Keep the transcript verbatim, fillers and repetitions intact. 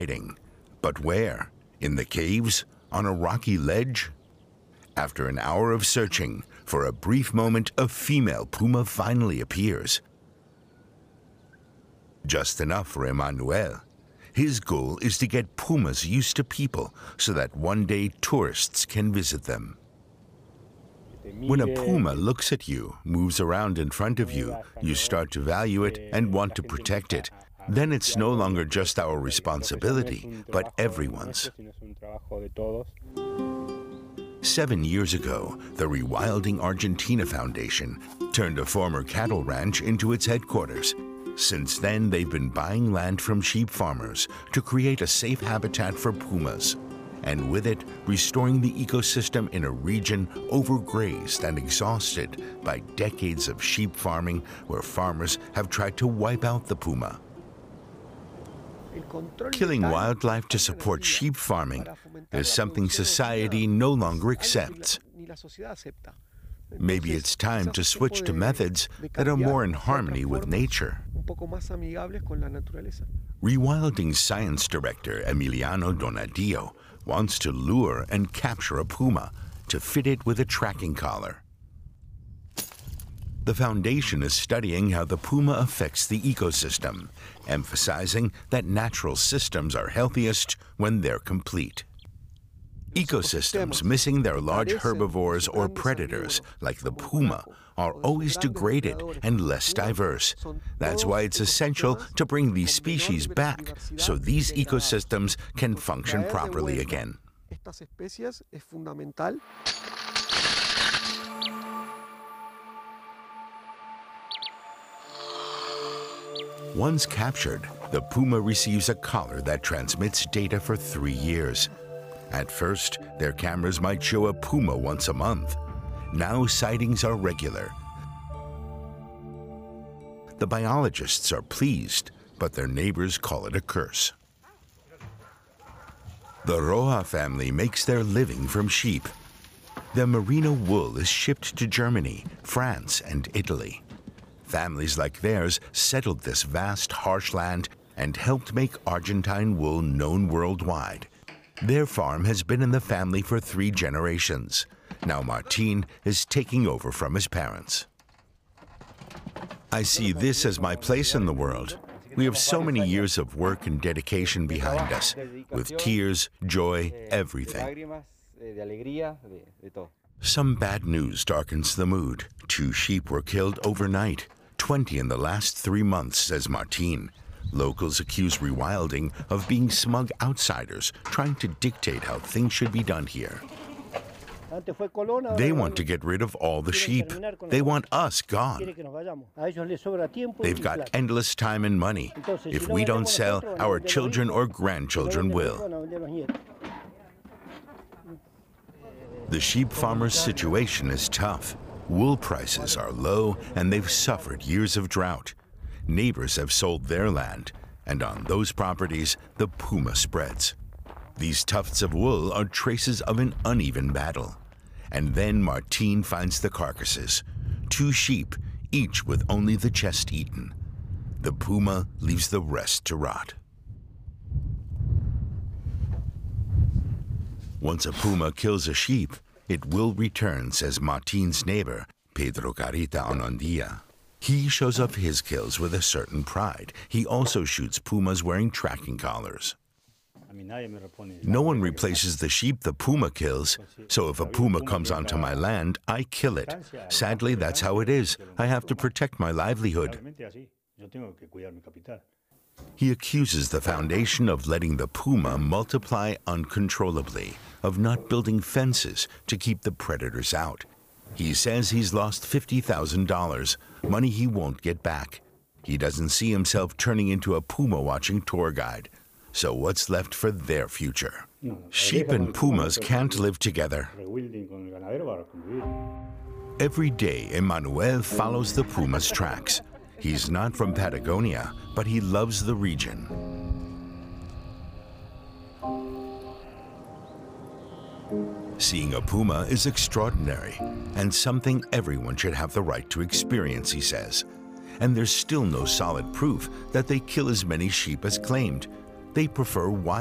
But where? In the caves? On a rocky ledge? After an hour of searching, for a brief moment, a female puma finally appears. Just enough for Emmanuel. His goal is to get pumas used to people so that one day tourists can visit them. When a puma looks at you, moves around in front of you, you start to value it and want to protect it. Then it's no longer just our responsibility, but everyone's. Seven years ago, the Rewilding Argentina Foundation turned a former cattle ranch into its headquarters. Since then, they've been buying land from sheep farmers to create a safe habitat for pumas, and with it, restoring the ecosystem in a region overgrazed and exhausted by decades of sheep farming where farmers have tried to wipe out the puma. Killing wildlife to support sheep farming is something society no longer accepts. Maybe it's time to switch to methods that are more in harmony with nature. Rewilding Science Director Emiliano Donadillo wants to lure and capture a puma to fit it with a tracking collar. The foundation is studying how the puma affects the ecosystem, emphasizing that natural systems are healthiest when they're complete. Ecosystems missing their large herbivores or predators, like the puma, are always degraded and less diverse. That's why it's essential to bring these species back so these ecosystems can function properly again. Once captured, the puma receives a collar that transmits data for three years. At first, their cameras might show a puma once a month. Now sightings are regular. The biologists are pleased, but their neighbors call it a curse. The Roja family makes their living from sheep. The merino wool is shipped to Germany, France, and Italy. Families like theirs settled this vast, harsh land and helped make Argentine wool known worldwide. Their farm has been in the family for three generations. Now Martin is taking over from his parents. I see this as my place in the world. We have so many years of work and dedication behind us, with tears, joy, everything. Some bad news darkens the mood. Two sheep were killed overnight, twenty in the last three months, says Martin. Locals accuse rewilding of being smug outsiders trying to dictate how things should be done here. They want to get rid of all the sheep. They want us gone. They've got endless time and money. If we don't sell, our children or grandchildren will. The sheep farmers' situation is tough. Wool prices are low, and they've suffered years of drought. Neighbors have sold their land, and on those properties, the puma spreads. These tufts of wool are traces of an uneven battle. And then Martin finds the carcasses, two sheep, each with only the chest eaten. The puma leaves the rest to rot. Once a puma kills a sheep, it will return, says Martin's neighbor, Pedro Carita Onondia. He shows off his kills with a certain pride. He also shoots pumas wearing tracking collars. No one replaces the sheep the puma kills, so if a puma comes onto my land, I kill it. Sadly, that's how it is. I have to protect my livelihood. He accuses the foundation of letting the puma multiply uncontrollably, of not building fences to keep the predators out. He says he's lost fifty thousand dollars, money he won't get back. He doesn't see himself turning into a puma-watching tour guide. So what's left for their future? Sheep and pumas can't live together. Every day, Emmanuel follows the puma's tracks. He's not from Patagonia, but he loves the region. Seeing a puma is extraordinary, and something everyone should have the right to experience, he says. And there's still no solid proof that they kill as many sheep as claimed. They prefer wild